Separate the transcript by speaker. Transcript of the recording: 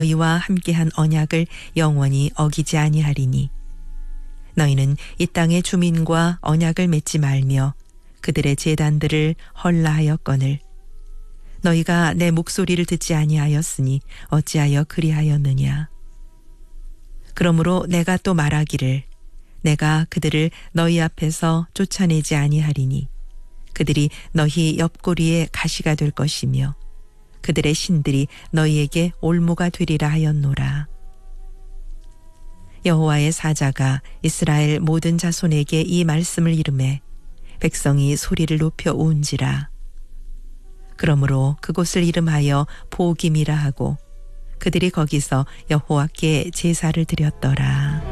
Speaker 1: 너희와 함께한 언약을 영원히 어기지 아니하리니 너희는 이 땅의 주민과 언약을 맺지 말며 그들의 제단들을 헐라하였거늘 너희가 내 목소리를 듣지 아니하였으니 어찌하여 그리하였느냐. 그러므로 내가 또 말하기를 내가 그들을 너희 앞에서 쫓아내지 아니하리니 그들이 너희 옆구리에 가시가 될 것이며 그들의 신들이 너희에게 올무가 되리라 하였노라. 여호와의 사자가 이스라엘 모든 자손에게 이 말씀을 이르매 백성이 소리를 높여 우은지라. 그러므로 그곳을 이름하여 보김이라 하고 그들이 거기서 여호와께 제사를 드렸더라.